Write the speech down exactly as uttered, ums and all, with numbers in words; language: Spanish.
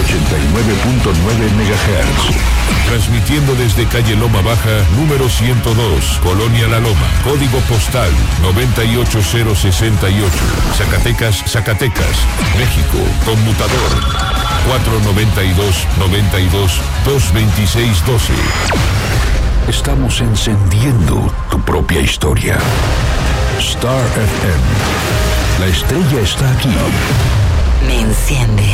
ochenta y nueve punto nueve megahertz. Transmitiendo desde calle Loma Baja, número ciento dos, Colonia La Loma, código postal noventa y ocho cero sesenta y ocho, Zacatecas, Zacatecas, México, conmutador cuatro noventa y dos, noventa y dos, dos veintiséis doce. Estamos encendiendo tu propia historia. Star F M. La estrella está aquí. Me enciende.